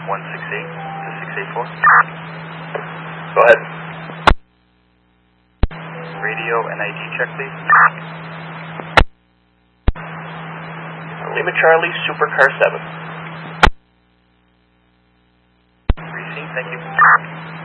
168 to 684. Go ahead. Radio and ID check, please. Lima Charlie, Supercar 7. Receipt, thank you.